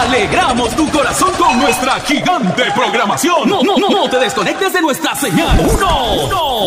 Alegramos tu corazón con nuestra gigante programación. No te desconectes de nuestra señal. ¡Uno!